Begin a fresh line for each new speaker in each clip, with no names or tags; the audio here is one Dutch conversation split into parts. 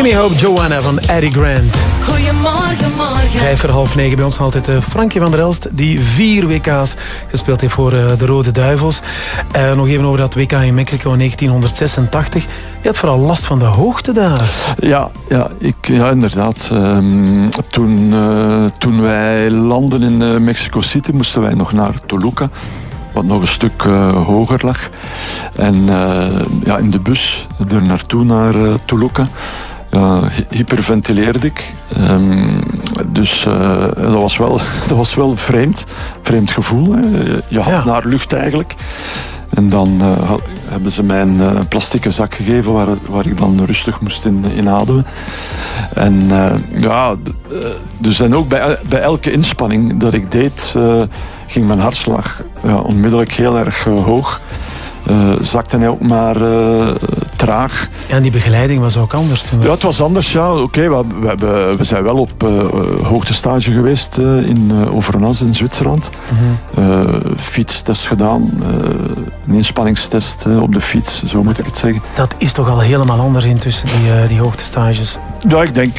Gimme Hope Joanna van Eddie Grant.
Goedemorgen, morgen.
8:55 bij ons altijd Frankje van der Elst, die 4 WK's gespeeld heeft voor de Rode Duivels. Nog even over dat WK in Mexico in 1986. Je had vooral last van de hoogte daar.
Ja, inderdaad. Toen wij landden in Mexico City, moesten wij nog naar Toluca, wat nog een stuk hoger lag. En in de bus er naartoe naar Toluca hyperventileerde ik. Dus dat was wel vreemd gevoel. Hè. Je had naar lucht eigenlijk. En dan hebben ze mij een plastieke zak gegeven waar ik dan rustig moest inademen. En dus en ook bij elke inspanning dat ik deed, ging mijn hartslag onmiddellijk heel erg hoog. Zakte hij ook maar traag.
En die begeleiding was ook anders toen?
Ja, het was anders. Ja. Oké, we zijn wel op hoogtestage geweest in Overnaz in Zwitserland. Fietstest gedaan. Een inspanningstest op de fiets, zo moet ik het zeggen.
Dat is toch al helemaal anders intussen, die hoogtestages?
Ja, ik denk,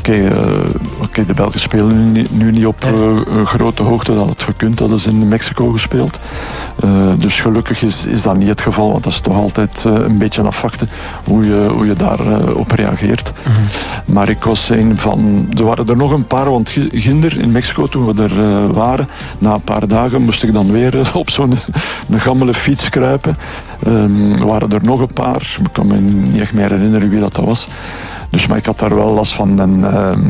de Belgen spelen nu niet op grote hoogte. Dat het gekund, dat is in Mexico gespeeld. Dus gelukkig is dat niet het geval, want dat is toch altijd een beetje afwachten hoe je daarop reageert. Maar ik was een van... Er waren er nog een paar, want ginder in Mexico, toen we er waren, na een paar dagen moest ik dan weer op zo'n gammele fiets kruipen. Er waren er nog een paar, ik kan me niet echt meer herinneren wie dat was. Dus, maar ik had daar wel last van en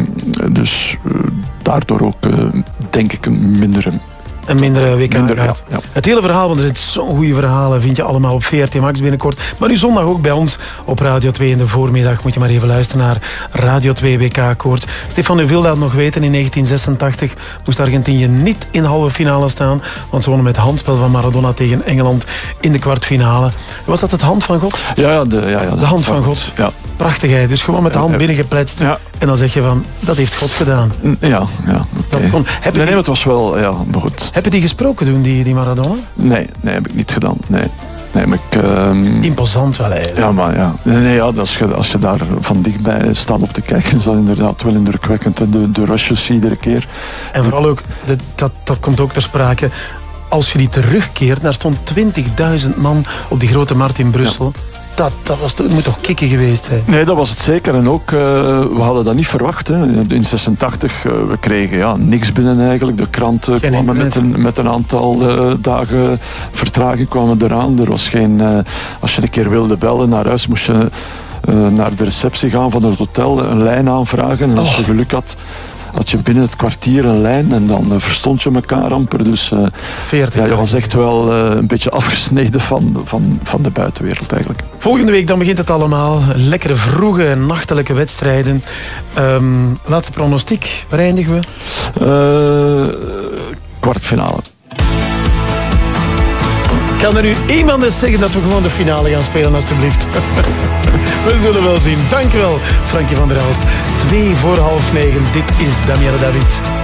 daardoor ook, denk ik, een mindere WK.
Ja. Het hele verhaal, want er zitten zo'n goede verhalen, vind je allemaal op VRT Max binnenkort. Maar nu zondag ook bij ons op Radio 2 in de voormiddag. Moet je maar even luisteren naar Radio 2 WK-koorts. Stefan, u wil dat nog weten. In 1986 moest Argentinië niet in de halve finale staan. Want ze wonnen met handspel van Maradona tegen Engeland in de kwartfinale. Was dat het hand van God?
Ja, de
hand van God.
Ja.
Prachtigheid. Dus gewoon met de hand binnengepletst. Ja. En dan zeg je van, dat heeft God gedaan.
Ja. Okay. Nee, het was wel... Ja, maar goed.
Heb je die gesproken toen, die Maradona?
Nee, heb ik niet gedaan. Nee, maar
imposant wel eigenlijk.
Ja, maar ja. Nee, als je daar van dichtbij staat op te kijken, is dat inderdaad wel indrukwekkend. De rushes iedere keer. En
vooral ook, dat komt ook ter sprake, als je die terugkeert, daar stond 20.000 man op die grote markt in Brussel. Ja. Dat moet toch kicken geweest zijn?
Nee, dat was het zeker. En ook, we hadden dat niet verwacht. Hè. In 86, we kregen niks binnen eigenlijk. De kranten kwamen met een aantal dagen vertraging kwamen eraan. Er was geen... als je een keer wilde bellen naar huis, moest je naar de receptie gaan van het hotel, een lijn aanvragen. En als je geluk had je binnen het kwartier een lijn en dan verstond je elkaar amper. Dus je was echt wel een beetje afgesneden van de buitenwereld eigenlijk.
Volgende week dan begint het allemaal. Lekkere vroege nachtelijke wedstrijden. Laatste pronostiek, waar eindigen we?
Kwartfinale.
Kan er nu iemand eens zeggen dat we gewoon de finale gaan spelen, alstublieft? We zullen wel zien. Dankjewel, Frankie van der Elst. 9:02. Dit is Danielle David.